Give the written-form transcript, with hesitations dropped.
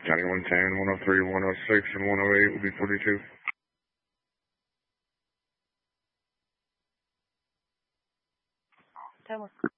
Johnny 110, 103, 106, and 108 will be 42. Tower.